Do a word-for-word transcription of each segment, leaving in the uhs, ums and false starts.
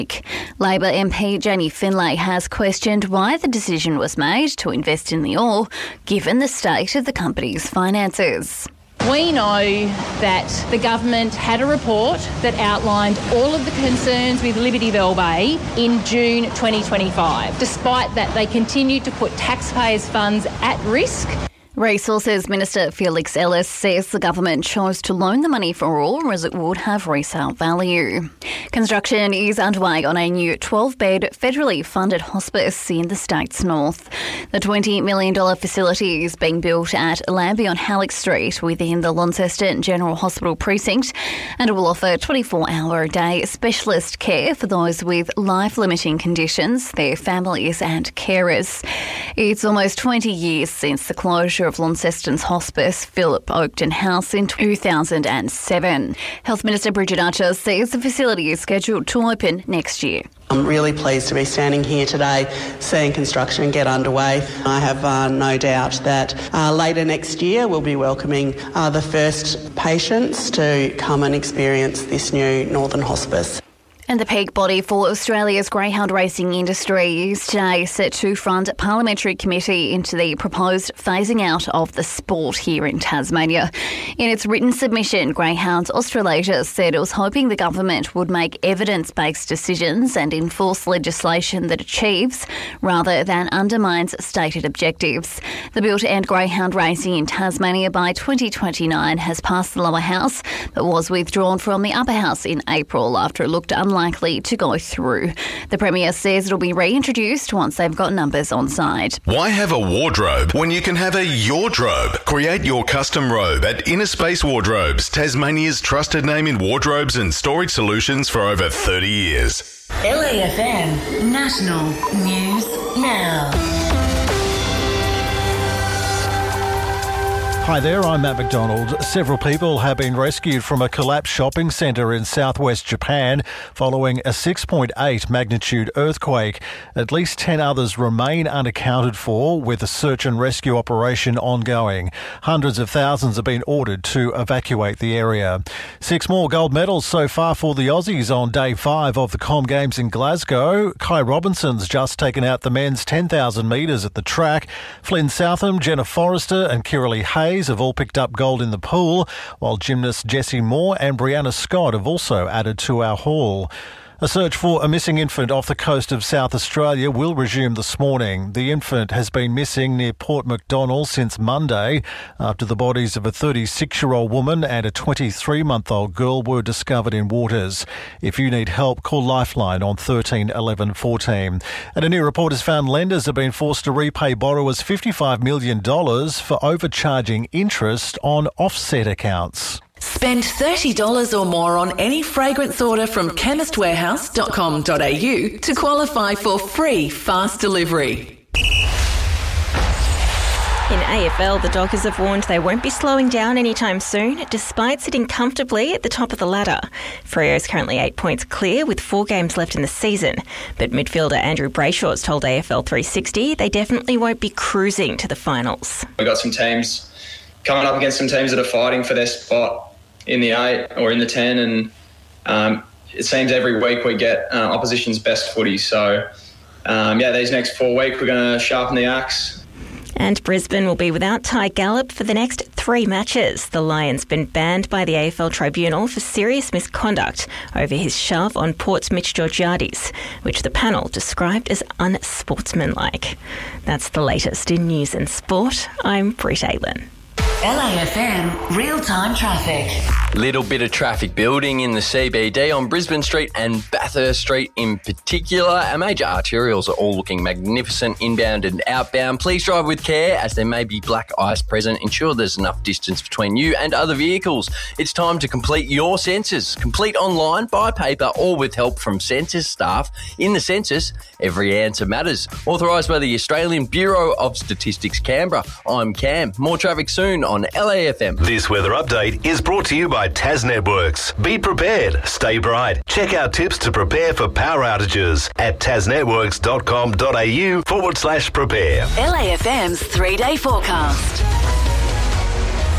Labor M P Jenny Finlay has questioned why the decision was made to invest in the ore, given the state of the company's finances. We know that the government had a report that outlined all of the concerns with Liberty Bell Bay in June twenty twenty-five. Despite that, they continued to put taxpayers' funds at risk. Resources Minister Felix Ellis says the government chose to loan the money for ore as it would have resale value. Construction is underway on a new twelve-bed federally funded hospice in the state's north. The twenty million dollars facility is being built at Lambie on Halleck Street within the Launceston General Hospital precinct, and it will offer twenty-four hour a day specialist care for those with life-limiting conditions, their families and carers. It's almost twenty years since the closure of Launceston's hospice, Philip Oakton House, in two thousand seven. Health Minister Bridget Archer says the facility is scheduled to open next year. I'm really pleased to be standing here today seeing construction get underway. I have uh, no doubt that uh, later next year we'll be welcoming uh, the first patients to come and experience this new Northern Hospice. And the peak body for Australia's greyhound racing industry is today set to front a parliamentary committee into the proposed phasing out of the sport here in Tasmania. In its written submission, Greyhounds Australasia said it was hoping the government would make evidence-based decisions and enforce legislation that achieves rather than undermines stated objectives. The bill to end greyhound racing in Tasmania by twenty twenty-nine has passed the lower house but was withdrawn from the upper house in April after it looked unlikely likely to go through. The Premier says it'll be reintroduced once they've got numbers on side. Why have a wardrobe when you can have a yardrobe? Create your custom robe at Inner Space Wardrobes, Tasmania's trusted name in wardrobes and storage solutions for over thirty years. L A F M National News Now. Hi there, I'm Matt McDonald. Several people have been rescued from a collapsed shopping centre in southwest Japan following a six point eight magnitude earthquake. At least ten others remain unaccounted for, with a search and rescue operation ongoing. Hundreds of thousands have been ordered to evacuate the area. Six more gold medals so far for the Aussies on day five of the Com Games in Glasgow. Kai Robinson's just taken out the men's ten thousand metres at the track. Flynn Southam, Jenna Forrester and Kiralee Hayes have all picked up gold in the pool, while gymnasts Jessie Moore and Brianna Scott have also added to our haul. A search for a missing infant off the coast of South Australia will resume this morning. The infant has been missing near Port MacDonnell since Monday after the bodies of a thirty-six-year-old woman and a twenty-three-month-old girl were discovered in waters. If you need help, call Lifeline on thirteen eleven fourteen. And a new report has found lenders have been forced to repay borrowers fifty-five million dollars for overcharging interest on offset accounts. Spend thirty dollars or more on any fragrance order from chemist warehouse dot com dot a u to qualify for free fast delivery. In A F L, the Dockers have warned they won't be slowing down anytime soon, despite sitting comfortably at the top of the ladder. Freo is currently eight points clear with four games left in the season, but midfielder Andrew Brayshaw's told A F L three sixty they definitely won't be cruising to the finals. We've got some teams coming up against some teams that are fighting for their spot in the eight or in the ten, and um, it seems every week we get uh, opposition's best footy. So, um, yeah, these next four weeks we're going to sharpen the axe. And Brisbane will be without Ty Gallop for the next three matches. The Lion's been banned by the A F L Tribunal for serious misconduct over his shove on Port's Mitch Georgiades, which the panel described as unsportsmanlike. That's the latest in news and sport. I'm Britt Aylin. L A F M real-time traffic. Little bit of traffic building in the C B D on Brisbane Street and Bathurst Street in particular. Our major arterials are all looking magnificent inbound and outbound. Please drive with care as there may be black ice present. Ensure there's enough distance between you and other vehicles. It's time to complete your census. Complete online, by paper or with help from census staff. In the census, every answer matters. Authorised by the Australian Bureau of Statistics Canberra. I'm Cam. More traffic soon on L A F M. This weather update is brought to you by Tas Networks. Be prepared, stay bright. Check out tips to prepare for power outages at tasnetworks dot com dot a u forward slash prepare. L A F M's three-day forecast.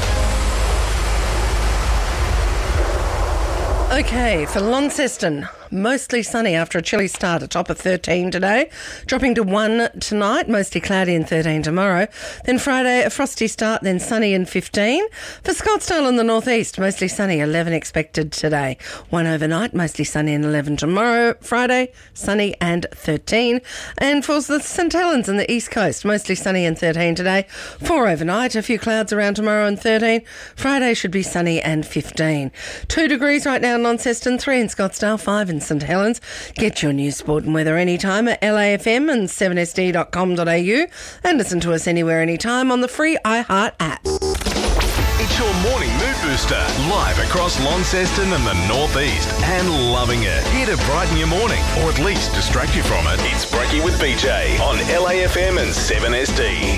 Okay, for Launceston, mostly sunny after a chilly start, a top of thirteen today, dropping to one tonight, mostly cloudy and thirteen tomorrow. Then Friday, a frosty start, then sunny and fifteen. For Scottsdale in the northeast, mostly sunny, eleven expected today. one overnight, mostly sunny and eleven tomorrow. Friday, sunny and thirteen. And for the St Helens in the east coast, mostly sunny and thirteen today. four overnight, a few clouds around tomorrow and thirteen. Friday should be sunny and fifteen. two degrees right now in Launceston, three in Scottsdale, five in St Helens. Get your news, sport and weather anytime at L A F M and seven S D dot com dot a u and listen to us anywhere anytime on the free iHeart app. It's your morning mood booster, live across Launceston and the northeast, and loving it. Here to brighten your morning, or at least distract you from it. It's Brekkie with B J on L A F M and seven S D.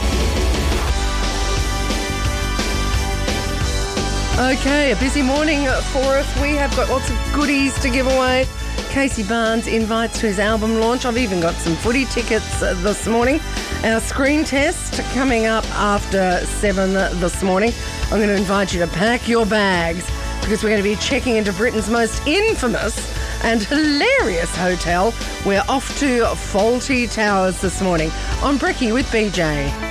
Okay, a busy morning for us. We have got lots of goodies to give away. Casey Barnes invites to his album launch. I've even got some footy tickets uh, this morning. Our screen test coming up after seven this morning. I'm going to invite you to pack your bags because we're going to be checking into Britain's most infamous and hilarious hotel. We're off to Fawlty Towers this morning on Brekkie with B J.